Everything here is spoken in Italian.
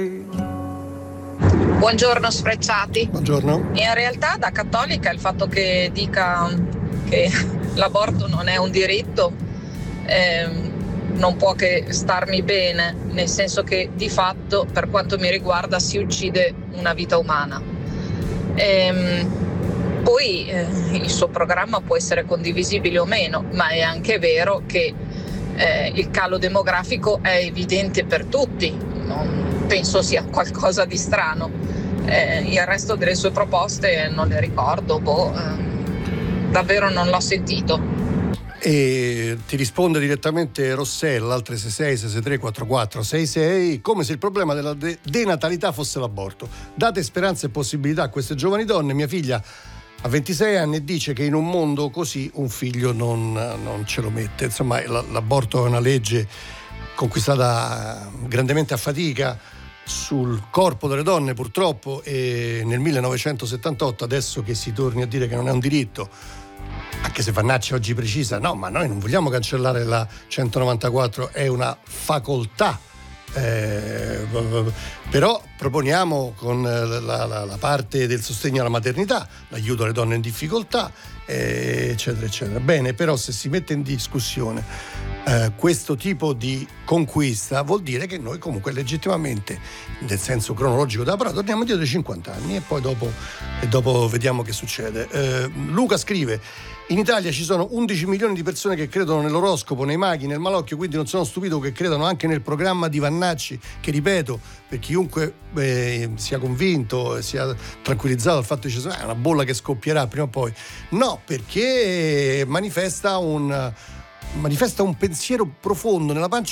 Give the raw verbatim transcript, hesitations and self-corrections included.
Buongiorno sfrecciati. Buongiorno. In realtà da cattolica il fatto che dica che l'aborto non è un diritto ehm, non può che starmi bene, nel senso che di fatto, per quanto mi riguarda, si uccide una vita umana. Ehm, poi eh, il suo programma può essere condivisibile o meno, ma è anche vero che eh, il calo demografico è evidente per tutti, non penso sia qualcosa di strano. Eh, il resto delle sue proposte non le ricordo, boh, eh, davvero non l'ho sentito. E ti risponde direttamente Rossella al tre sei sei sei sei tre quattro quattro sei sei, come se il problema della de- denatalità fosse l'aborto. Date speranze e possibilità a queste giovani donne. Mia figlia ha ventisei anni e dice che in un mondo così un figlio non, non ce lo mette. Insomma, l'aborto è una legge conquistata grandemente a fatica sul corpo delle donne, purtroppo, e nel millenovecentosettantotto, adesso che si torni a dire che non è un diritto, anche se Vannacci oggi precisa no, ma noi non vogliamo cancellare la centonovantaquattro, è una facoltà, eh, però proponiamo con la, la, la parte del sostegno alla maternità, l'aiuto alle donne in difficoltà, eh, eccetera eccetera. Bene, però se si mette in discussione eh, questo tipo di conquista, vuol dire che noi comunque legittimamente, nel senso cronologico della parola, torniamo indietro di cinquanta anni e poi dopo, e dopo vediamo che succede. eh, Luca scrive: in Italia ci sono undici milioni di persone che credono nell'oroscopo, nei maghi, nel malocchio, quindi non sono stupito che credano anche nel programma di Vannacci, che ripeto, per chiunque eh, sia convinto, sia tranquillizzato dal fatto che ci è una bolla che scoppierà prima o poi. No, perché manifesta un manifesta un pensiero profondo nella pancia